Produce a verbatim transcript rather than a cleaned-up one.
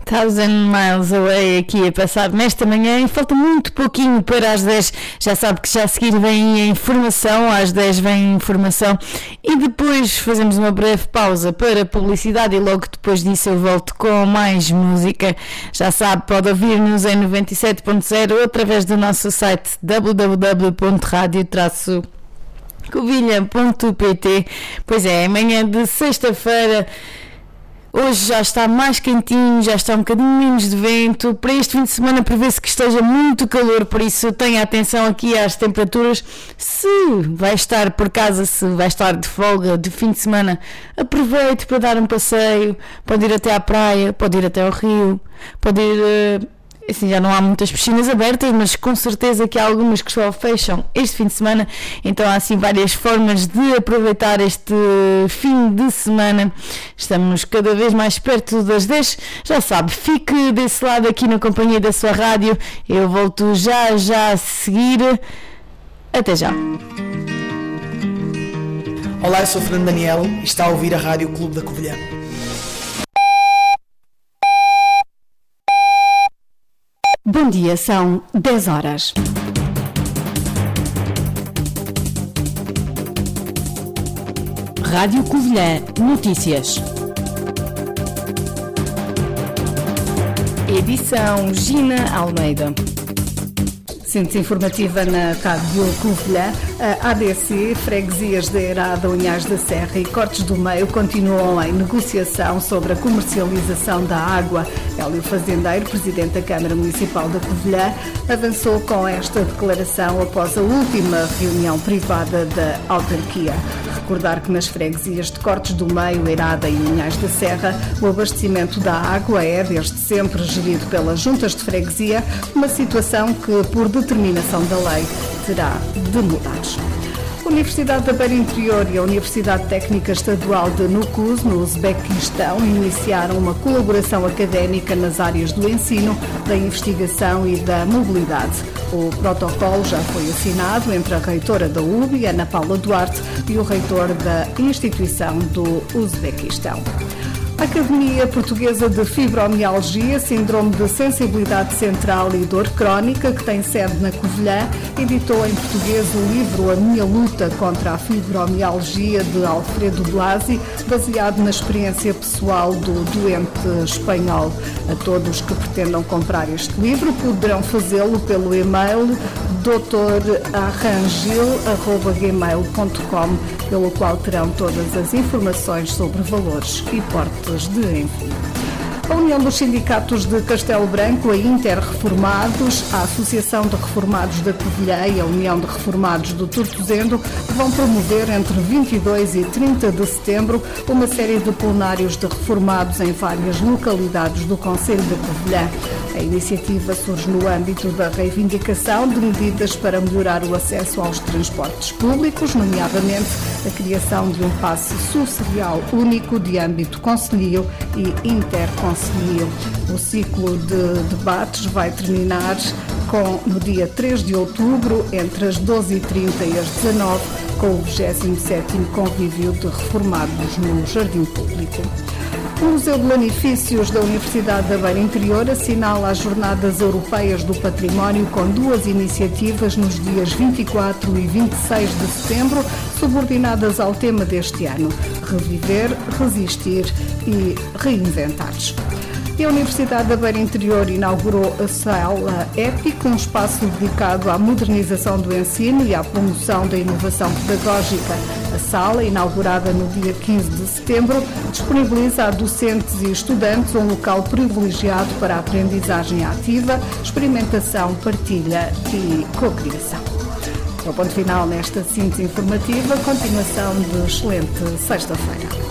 Thousand Miles Away aqui a passar nesta manhã e falta muito pouquinho para as dez. Já sabe que já a seguir vem a informação, às dez vem a informação e depois fazemos uma breve pausa para publicidade e logo depois disso eu volto com mais música. Já sabe, pode ouvir-nos em noventa e sete ponto zero ou através do nosso site w w w ponto radio traço covilha ponto p t. Pois é, amanhã de sexta-feira. Hoje já está mais quentinho, já está um bocadinho menos de vento. Para este fim de semana prevê-se que esteja muito calor, por isso tenha atenção aqui às temperaturas. Se vai estar por casa, se vai estar de folga de fim de semana, aproveite para dar um passeio. Pode ir até à praia, pode ir até ao rio, pode ir... Assim, já não há muitas piscinas abertas, mas com certeza que há algumas que só fecham este fim de semana, então há assim várias formas de aproveitar este fim de semana. Estamos cada vez mais perto das dez, já sabe, fique desse lado aqui na companhia da sua rádio, eu volto já já a seguir, até já. Olá, eu sou Fernando Daniel e está a ouvir a Rádio Clube da Covilhã. Bom dia, são dez horas. Rádio Covilhã, notícias. Edição Gina Almeida. Síntese informativa na Rádio Covilhã. A ADC, Freguesias da Eirada, Unhais da Serra e Cortes do Meio continuam em negociação sobre a comercialização da água. Hélio Fazendeiro, presidente da Câmara Municipal da Covilhã, avançou com esta declaração após a última reunião privada da autarquia. Recordar que nas freguesias de Cortes do Meio, Eirada e Unhais da Serra, o abastecimento da água é, desde sempre, gerido pelas juntas de freguesia, uma situação que, por determinação da lei, terá de mudar. A Universidade da Beira Interior e a Universidade Técnica Estadual de Nukuz, no Uzbequistão, iniciaram uma colaboração académica nas áreas do ensino, da investigação e da mobilidade. O protocolo já foi assinado entre a reitora da U B I, Ana Paula Duarte, e o reitor da instituição do Uzbequistão. A Academia Portuguesa de Fibromialgia, Síndrome de Sensibilidade Central e Dor Crónica, que tem sede na Covilhã, editou em português o livro A Minha Luta contra a Fibromialgia, de Alfredo Blasi, baseado na experiência pessoal do doente espanhol. A todos que pretendam comprar este livro poderão fazê-lo pelo e-mail doutor arrangil arroba gmail ponto com, pelo qual terão todas as informações sobre valores e portes de envio. A União dos Sindicatos de Castelo Branco, a Inter-Reformados, a Associação de Reformados da Covilhã e a União de Reformados do Tortozendo vão promover entre vinte e dois e trinta de setembro uma série de plenários de reformados em várias localidades do concelho da Covilhã. A iniciativa surge no âmbito da reivindicação de medidas para melhorar o acesso aos transportes públicos, nomeadamente a criação de um passe social único de âmbito concelhio e interconcelhio. O ciclo de debates vai terminar com, no dia três de outubro, entre as doze e trinta e as dezanove, com o vigésimo sétimo Convívio de Reformados no Jardim Público. O Museu de Lanifícios da Universidade da Beira Interior assinala as Jornadas Europeias do Património com duas iniciativas nos dias vinte e quatro e vinte e seis de setembro, subordinadas ao tema deste ano: reviver, resistir e reinventar-se. E a Universidade da Beira Interior inaugurou a Sala EPIC, um espaço dedicado à modernização do ensino e à promoção da inovação pedagógica. A sala, inaugurada no dia quinze de setembro, disponibiliza a docentes e estudantes um local privilegiado para a aprendizagem ativa, experimentação, partilha e cocriação. É o ponto final nesta síntese informativa. Continuação de excelente sexta-feira.